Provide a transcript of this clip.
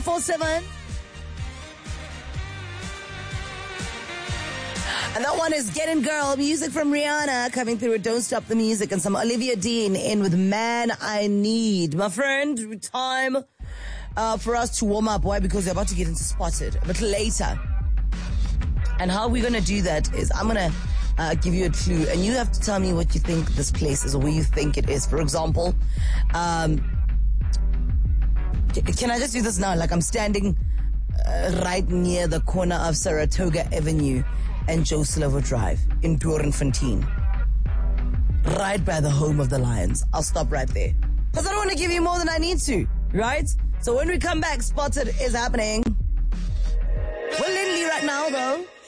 47. And that one is Getting Girl, music from Rihanna coming through with Don't Stop the Music, and some Olivia Dean in with Man I Need. My friend, time for us to warm up. Why? Because we're about to get into Spotted a bit later. And how we're going to do that is I'm going to give you a clue, and you have to tell me what you think this place is or where you think it is. For example, can I just do this now? Like, I'm standing right near the corner of Saratoga Avenue and Joe Silver Drive in Doornfontein, right by the home of the Lions. I'll stop right there because I don't want to give you more than I need to, right? So when we come back, Spotted is happening. We're literally right now, though.